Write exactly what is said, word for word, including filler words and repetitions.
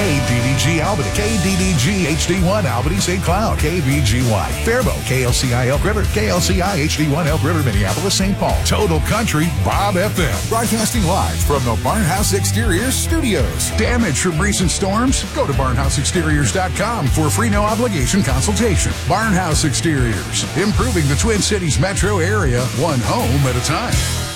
K D D G Albany, K D D G H D one Albany Saint Cloud, K B G Y Faribault, K L C I Elk River, K L C I H D one Elk River, Minneapolis, Saint Paul. Total Country Bob F M. Broadcasting live from the Barnhouse Exteriors studios. Damage from recent storms? Go to barnhouse exteriors dot com for a free no obligation consultation. Barnhouse Exteriors, improving the Twin Cities metro area, one home at a time.